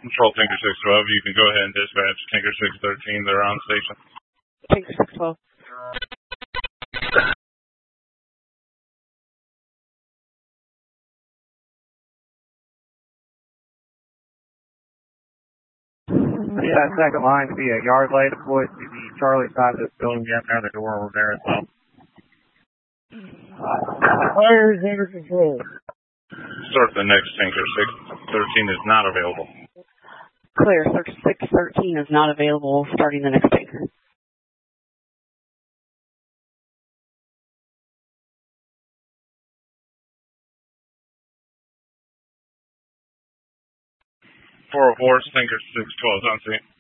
Control Tinker 612, you can go ahead and dispatch Tinker 613. They're on station. Tinker 612. Yeah, second line to be a yard lay deployed to the Charlie side of this building. You have another door over there as well. Fire is under control. Start the next Tinker 613 is not available. Clear, 613 is not available, starting the next Tinker. For Tinker 612 on scene.